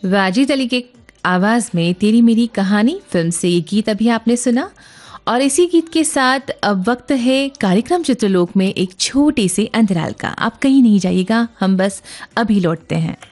वाजिद अली के आवाज़ में तेरी मेरी कहानी फिल्म से ये गीत अभी आपने सुना। और इसी गीत के साथ अब वक्त है कार्यक्रम चित्रलोक में एक छोटे से अंतराल का। आप कहीं नहीं जाइएगा, हम बस अभी लौटते हैं।